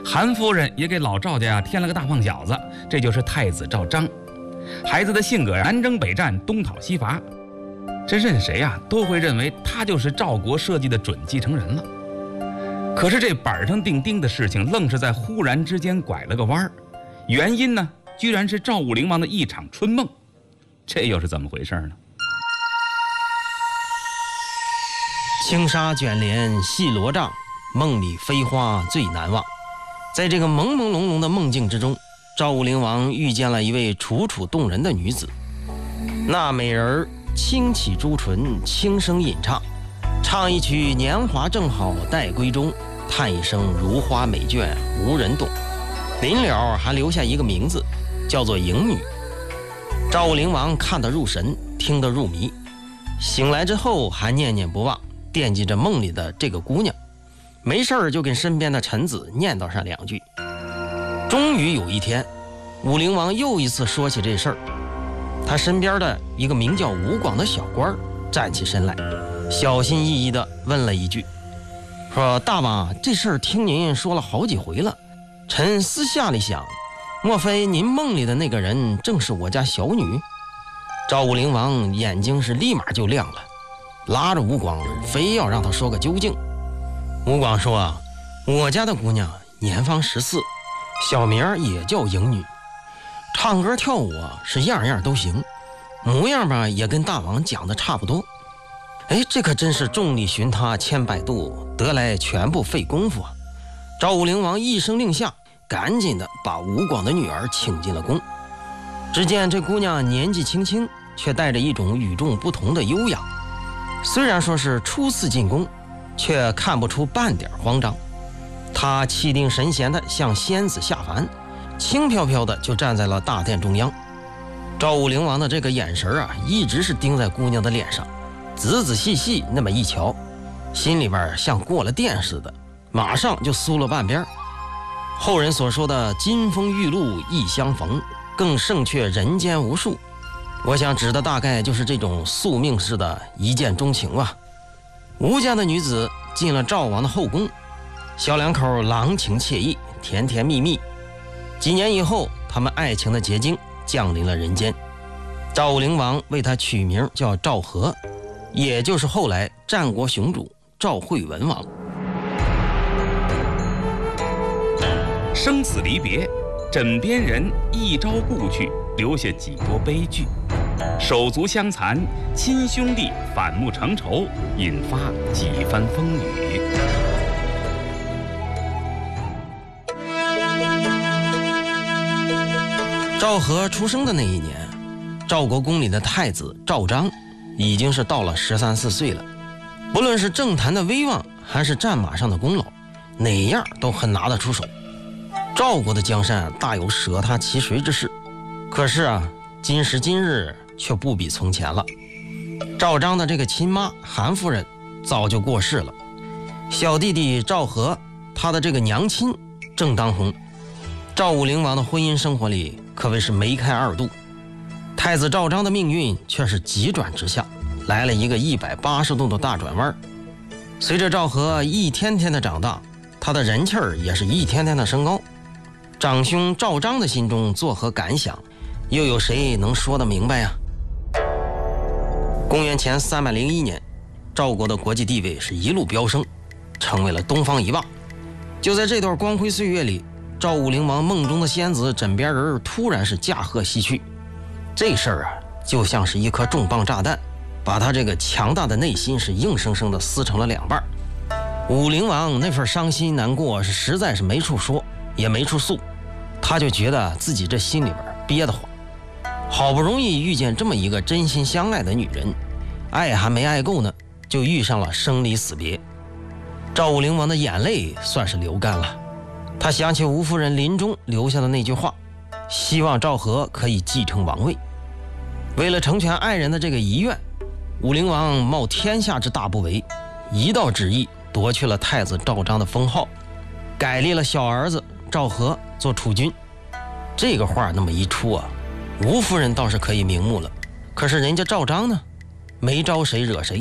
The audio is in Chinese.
韩夫人也给老赵家添了个大胖小子，这就是太子赵章。孩子的性格南征北战，东讨西伐，这任谁都会认为他就是赵国设计的准继承人了。可是这板上钉钉的事情，愣是在忽然之间拐了个弯儿。原因呢，居然是赵武灵王的一场春梦。这又是怎么回事呢？ 轻纱卷帘戏罗帐，梦里飞花最难忘。在这个朦朦胧胧的梦境之中，赵武灵王遇见了一位楚楚动人的女子。那美人轻启朱唇，轻声吟唱，唱一曲年华正好待闺中，叹一声如花美眷无人懂。临了还留下一个名字，叫做迎女。赵武灵王看得入神，听得入迷，醒来之后还念念不忘，惦记着梦里的这个姑娘，没事就跟身边的臣子念叨上两句。终于有一天，武灵王又一次说起这事儿，他身边的一个名叫吴广的小官站起身来，小心翼翼地问了一句，说：“大王，这事儿听您说了好几回了，臣私下里想，莫非您梦里的那个人正是我家小女？”赵武灵王眼睛是立马就亮了，拉着吴广非要让他说个究竟。吴广说：“我家的姑娘年方14，小名也叫迎女，唱歌跳舞是样样都行，模样吧也跟大王讲的差不多。”这可真是众里寻他千百度，得来全不费功夫啊！赵武灵王一声令下，赶紧的把吴广的女儿请进了宫。只见这姑娘年纪轻轻，却带着一种与众不同的优雅。虽然说是初次进宫，却看不出半点慌张。她气定神闲的像仙子下凡，轻飘飘的就站在了大殿中央。赵武灵王的这个眼神一直是盯在姑娘的脸上，仔仔细细那么一瞧，心里边像过了电似的，马上就酥了半边。后人所说的金风玉露一相逢，更胜却人间无数，我想指的大概就是这种宿命式的一见钟情啊。吴家的女子进了赵王的后宫，小两口郎情妾意，甜甜蜜蜜。几年以后，他们爱情的结晶降临了人间。赵武灵王为他取名叫赵和，也就是后来战国雄主赵惠文王。 生死离别，枕边人一朝故去，留下几多悲剧。手足相残，亲兄弟反目成仇，引发几番风雨。 赵和出生的那一年，赵国宫里的太子赵章已经是到了13、14岁了。不论是政坛的威望，还是战马上的功劳，哪样都很拿得出手。赵国的江山大有舍他其谁之势。可是今时今日却不比从前了。赵章的这个亲妈韩夫人早就过世了，小弟弟赵和他的这个娘亲正当红。赵武灵王的婚姻生活里可谓是梅开二度，太子赵章的命运却是急转直下，来了一个180度的大转弯。随着赵和一天天的长大，他的人气儿也是一天天的升高。长兄赵章的心中作何感想，又有谁能说得明白呀？公元前301年，赵国的国际地位是一路飙升，成为了东方一霸。就在这段光辉岁月里，赵武灵王梦中的仙子枕边人突然是驾鹤西去。这事儿就像是一颗重磅炸弹，把他这个强大的内心是硬生生的撕成了2半。武灵王那份伤心难过是实在是没处说，也没处诉，他就觉得自己这心里边憋得慌。好不容易遇见这么一个真心相爱的女人，爱还没爱够呢，就遇上了生离死别。赵武灵王的眼泪算是流干了。他想起吴夫人临终留下的那句话，希望赵和可以继承王位。为了成全爱人的这个遗愿，武灵王冒天下之大不韪，一道旨意夺去了太子赵章的封号，改立了小儿子赵和做储君。这个话那么一出吴夫人倒是可以瞑目了，可是人家赵章呢，没招谁惹谁，